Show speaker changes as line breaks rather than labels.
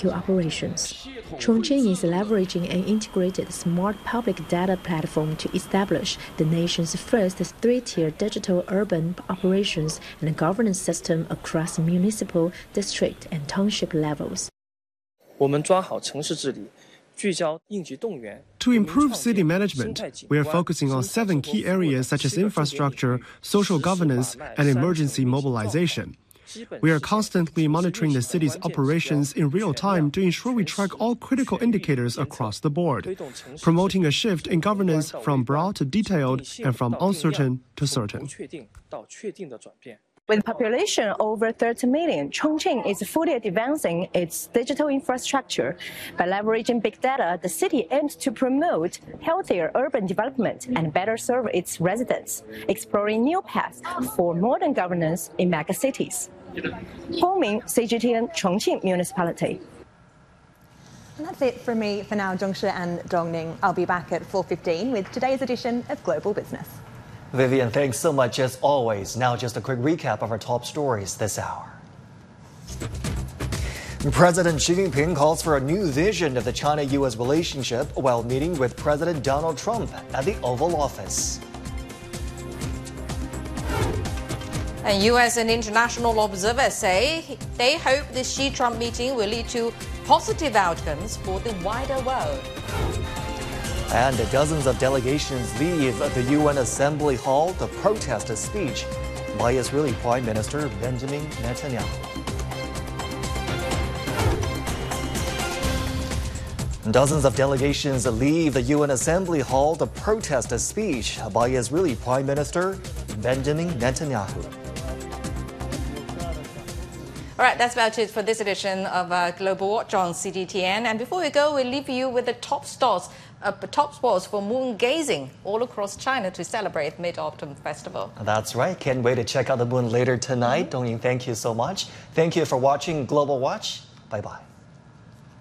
rescue operations. Chongqing is leveraging an integrated smart public data platform to establish the nation's first three-tier digital urban operations and governance system across municipal, district, and township levels.
我们抓好城市治理。
To improve city management, we are focusing on 7 key areas such as infrastructure, social governance, and emergency mobilization. We are constantly monitoring the city's operations in real time to ensure we track all critical indicators across the board, promoting a shift in governance from broad to detailed and from uncertain to certain.
With a population over 30 million, Chongqing is fully advancing its digital infrastructure. By leveraging big data, the city aims to promote healthier urban development and better serve its residents, exploring new paths for modern governance in megacities. Hong Ming, CGTN, Chongqing Municipality.
And that's it from me for now, Zhong Shi and Dong Ning. I'll be back at 4:15 with today's edition of Global Business.
Vivian, thanks so much as always. Now just a quick recap of our top stories this hour. President Xi Jinping calls for a new vision of the China-U.S. relationship while meeting with President Donald Trump at the Oval Office.
And U.S. and international observers say they hope the Xi-Trump meeting will lead to positive outcomes for the wider world.
And dozens of delegations leave the UN Assembly Hall to protest a speech by Israeli Prime Minister Benjamin Netanyahu. Dozens of delegations leave the UN Assembly Hall to protest a speech by Israeli Prime Minister Benjamin Netanyahu.
All right, that's about it for this edition of Global Watch on CGTN. And before we go, we'll leave you with the top spots for moon gazing all across China to celebrate Mid-Autumn Festival.
That's right. Can't wait to check out the moon later tonight. Dongying, thank you so much. Thank you for watching Global Watch. Bye-bye.